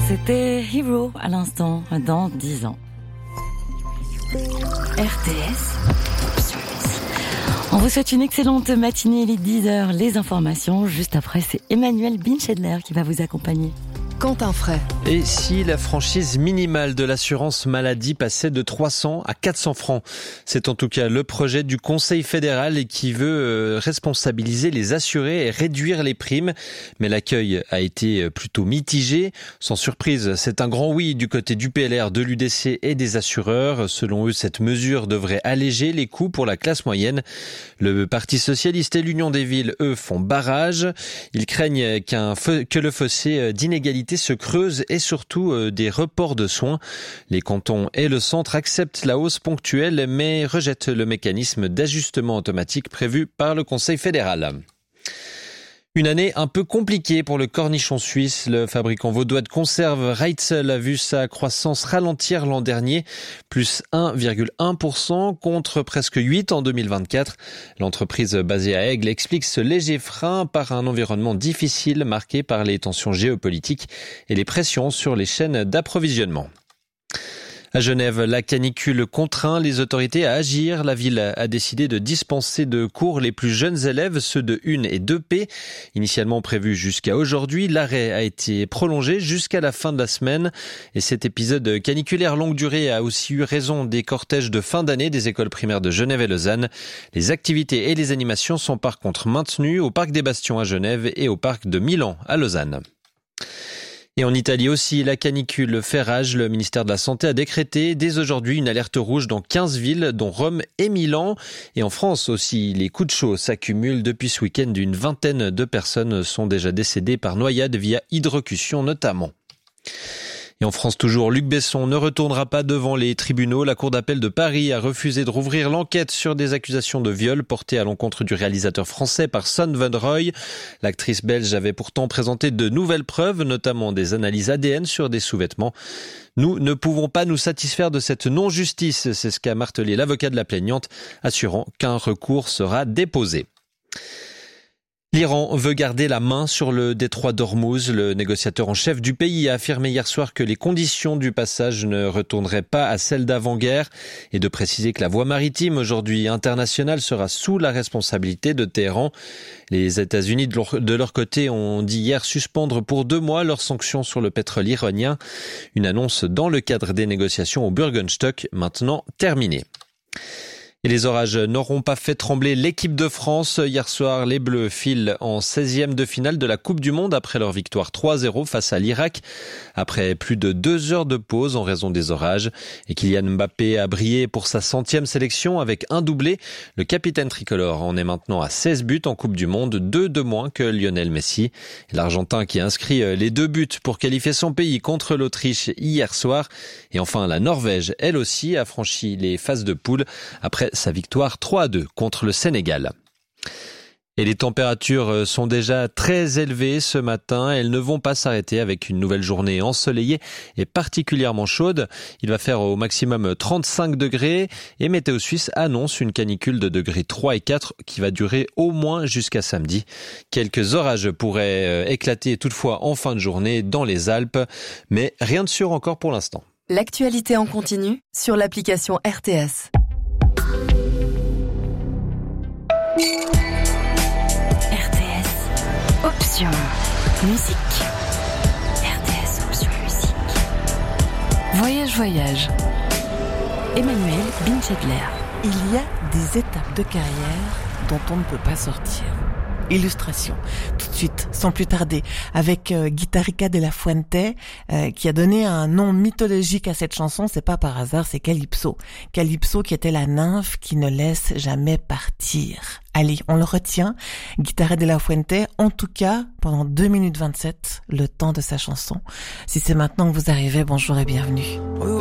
C'était Hero à l'instant, dans 10 ans. RTS. On vous souhaite une excellente matinée, il est 10h, les informations. Juste après, c'est Emmanuel Binchedler qui va vous accompagner. Quentin Fray. Et si la franchise minimale de l'assurance maladie passait de 300 à 400 francs? C'est en tout cas le projet du Conseil fédéral et qui veut responsabiliser les assurés et réduire les primes. Mais l'accueil a été plutôt mitigé. Sans surprise, c'est un grand oui du côté du PLR, de l'UDC et des assureurs. Selon eux, cette mesure devrait alléger les coûts pour la classe moyenne. Le Parti socialiste et l'Union des villes, eux, font barrage. Ils craignent que le fossé d'inégalité se creuse et surtout des reports de soins. Les cantons et le centre acceptent la hausse ponctuelle mais rejettent le mécanisme d'ajustement automatique prévu par le Conseil fédéral. Une année un peu compliquée pour le cornichon suisse. Le fabricant vaudois de conserve Reitzel a vu sa croissance ralentir l'an dernier, plus 1,1% contre presque 8% en 2024. L'entreprise basée à Aigle explique ce léger frein par un environnement difficile marqué par les tensions géopolitiques et les pressions sur les chaînes d'approvisionnement. À Genève, la canicule contraint les autorités à agir. La ville a décidé de dispenser de cours les plus jeunes élèves, ceux de 1 et 2P. Initialement prévu jusqu'à aujourd'hui, l'arrêt a été prolongé jusqu'à la fin de la semaine. Et cet épisode caniculaire longue durée a aussi eu raison des cortèges de fin d'année des écoles primaires de Genève et Lausanne. Les activités et les animations sont par contre maintenues au Parc des Bastions à Genève et au Parc de Milan à Lausanne. Et en Italie aussi, la canicule fait rage. Le ministère de la Santé a décrété dès aujourd'hui une alerte rouge dans 15 villes, dont Rome et Milan. Et en France aussi, les coups de chaud s'accumulent. Depuis ce week-end, une vingtaine de personnes sont déjà décédées par noyade via hydrocution notamment. Et en France toujours, Luc Besson ne retournera pas devant les tribunaux. La Cour d'appel de Paris a refusé de rouvrir l'enquête sur des accusations de viol portées à l'encontre du réalisateur français par Son Van Roy. L'actrice belge avait pourtant présenté de nouvelles preuves, notamment des analyses ADN sur des sous-vêtements. Nous ne pouvons pas nous satisfaire de cette non-justice, c'est ce qu'a martelé l'avocat de la plaignante, assurant qu'un recours sera déposé. L'Iran veut garder la main sur le détroit d'Ormuz. Le négociateur en chef du pays a affirmé hier soir que les conditions du passage ne retourneraient pas à celles d'avant-guerre et de préciser que la voie maritime, aujourd'hui internationale, sera sous la responsabilité de Téhéran. Les États-Unis, de leur côté, ont dit hier suspendre pour 2 mois leurs sanctions sur le pétrole iranien. Une annonce dans le cadre des négociations au Bürgenstock, maintenant terminée. Et les orages n'auront pas fait trembler l'équipe de France. Hier soir, les Bleus filent en 16e de finale de la Coupe du Monde après leur victoire 3-0 face à l'Irak. Après plus de 2 heures de pause en raison des orages. Et Kylian Mbappé a brillé pour sa 100e sélection avec un doublé. Le capitaine tricolore en est maintenant à 16 buts en Coupe du Monde, 2 de moins que Lionel Messi. Et l'Argentin qui a inscrit les 2 buts pour qualifier son pays contre l'Autriche hier soir. Et enfin, la Norvège, elle aussi, a franchi les phases de poule après sa victoire 3-2 contre le Sénégal. Et les températures sont déjà très élevées ce matin. Elles ne vont pas s'arrêter avec une nouvelle journée ensoleillée et particulièrement chaude. Il va faire au maximum 35 degrés et Météo Suisse annonce une canicule de degrés 3 et 4 qui va durer au moins jusqu'à samedi. Quelques orages pourraient éclater toutefois en fin de journée dans les Alpes, mais rien de sûr encore pour l'instant. L'actualité en continu sur l'application RTS. RTS, option musique. RTS, option musique. Voyage. Emmanuel Binchedler. Il y a des étapes de carrière dont on ne peut pas sortir. Illustration, tout de suite, sans plus tarder, avec Guitarrica de la Fuente, qui a donné un nom mythologique à cette chanson. C'est pas par hasard, c'est Calypso. Calypso qui était la nymphe qui ne laisse jamais partir. Allez, on le retient. Guitarra de la Fuente, en tout cas, pendant 2 minutes 27, le temps de sa chanson. Si c'est maintenant que vous arrivez, bonjour et bienvenue.